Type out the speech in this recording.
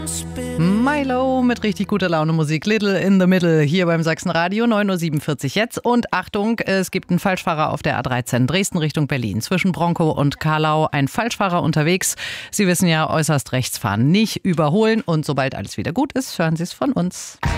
Milo mit richtig guter Laune Musik. Little in the Middle hier beim Sachsenradio. 9.47 Uhr jetzt. Und Achtung, es gibt einen Falschfahrer auf der A13 Dresden Richtung Berlin. Zwischen Bronkow und Karlau ein Falschfahrer unterwegs. Sie wissen ja, äußerst rechts fahren, nicht überholen. Und sobald alles wieder gut ist, hören Sie es von uns.